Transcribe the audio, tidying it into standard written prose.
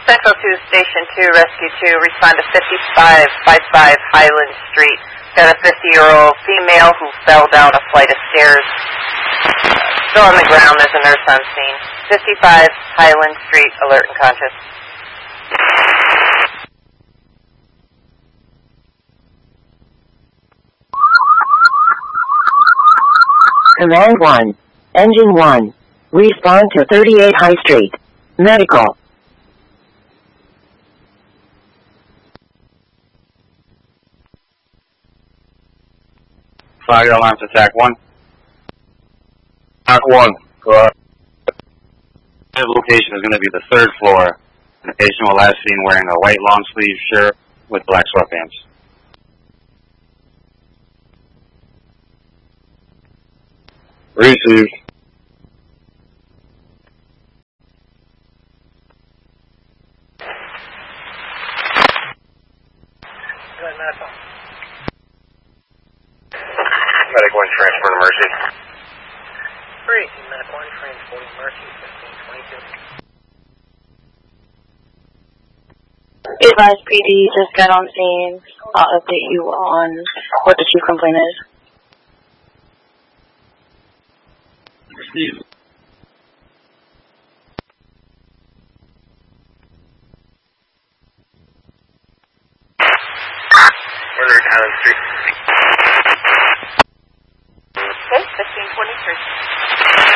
Central 2, Station 2, Rescue 2, respond to 5555 Highland Street. Got a 50-year-old female who fell down a flight of stairs. Still on the ground, there's a nurse on scene. 55 Highland Street, alert and conscious. Command 1. Engine 1. Respond to 38 High Street. Medical. Fire alarms, attack 1. Attack 1. Go ahead. The location is going to be the 3rd floor. And the patient was last seen wearing a white long sleeve shirt with black sweatpants. Received. Go ahead, medical. Medical and transport emergency. Great, medical and transport emergency 1522. Advice PD just got on scene. I'll update you on what the chief complaint is. Received. Murder at Highland Street.